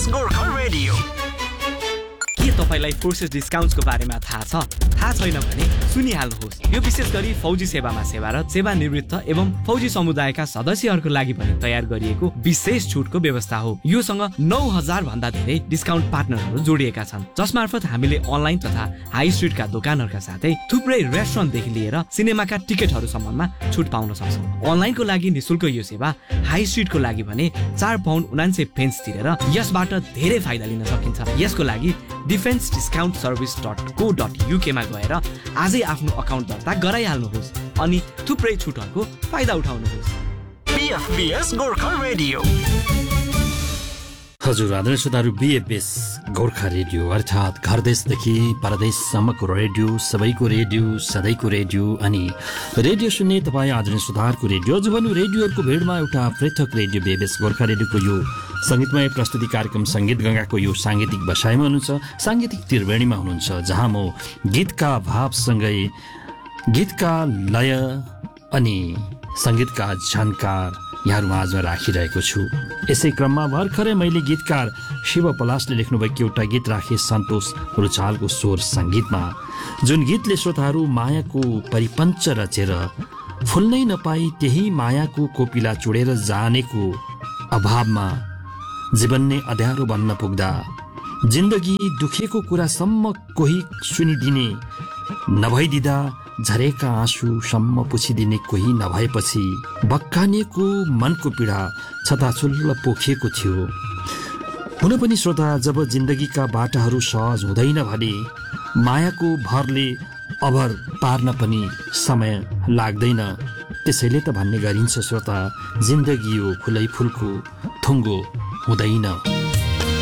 SBS Gorkha radio. के तपाईलाई forces डिस्काउन्ट्सको बारेमा थाहा छ? थाहा छैन भने सुनिहाल्नुहोस्। यो विशेष गरी फौजी सेवामा सेवारत, सेवानिवृत्त एवं फौजी समुदायका सदस्यहरूको लागि पनि तयार गरिएको विशेष छुटको व्यवस्था हो। योसँग 9000 भन्दा धेरै डिस्काउन्ट पार्टनरहरू जोडिएका छन्, जसमार्फत हामीले अनलाइन तथा हाई स्ट्रिटका दोकानहरूका साथै थुप्रै रेस्टुरेन्टदेखि लिएर सिनेमाका टिकटहरूसम्ममा छुट पाउन सक्छौँ। अनलाइनको लागि निशुल्क यो सेवा, हाई स्ट्रिटको लागि भने 4 पाउन्ड 49 पेन्स तिरेर यसबाट धेरै फाइदा लिन सकिन्छ। यसको लागि defensediscountservice.co.uk मा गएर आजै आफ्नो अकाउन्ट दर्ता गराइहाल्नुहोस् अनि थुप्रै छुटहरूको फाइदा उठाउनुहोस्। BFBS Gorkha radio. हजुर आदरणीय श्रोताहरू, BFBS गोर्खा रेडियो अर्थात् घर देशदेखि परदेशसम्मको रेडियो, सबैको रेडियो, सधैँको रेडियो अनि रेडियो सुन्ने तपाईँ आदरणीय श्रोताहरूको रेडियो। आज भनौँ रेडियोहरूको भिडमा एउटा पृथक रेडियो BFBS गोर्खा रेडियोको यो सङ्गीतमय प्रस्तुति कार्यक्रम सङ्गीत गङ्गाको यो साङ्गीतिक बसाइमा हुनुहुन्छ, साङ्गीतिक त्रिवेणीमा हुनुहुन्छ, जहाँ म गीतका भावसँगै गीतका लय अनि सङ्गीतका झन्कार यहाँहरू माझमा राखिरहेको छु। यसै क्रममा भर्खरै मैले गीतकार शिव पलासले लेख्नुभएको एउटा गीत राखेँ सन्तोष रुचालको स्वर सङ्गीतमा, जुन गीतले श्रोताहरू मायाको परिपञ्च रचेर फुल्नै नपाई त्यही मायाको कोपिला चुडेर जानेको अभावमा जीवन नै अँध्यारो बन्न पुग्दा जिन्दगी दुखेको कुरासम्म कोही सुनिदिने नभइदिँदा झरेका आँसुसम्म पुछिदिने कोही नभएपछि बक्कानिएको मनको पीडा छताछुल्ल पोखिएको थियो। हुन पनि श्रोता, जब जिन्दगीका बाटाहरू सहज हुँदैन भने मायाको भरले अभर पार्न पनि समय लाग्दैन। त्यसैले त भन्ने गरिन्छ श्रोता, जिन्दगी यो फुलै फुलको थुङ्गो हुँदैन।